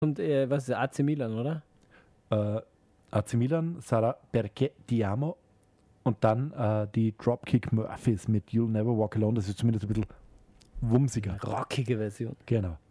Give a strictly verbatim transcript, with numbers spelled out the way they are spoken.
Und äh, was ist A C Milan, oder? Äh, A C Milan, Sarà Perché Ti Amo und dann äh, die Dropkick Murphys mit You'll Never Walk Alone. Das ist zumindest ein bisschen wumsiger. Rockige Version. Genau.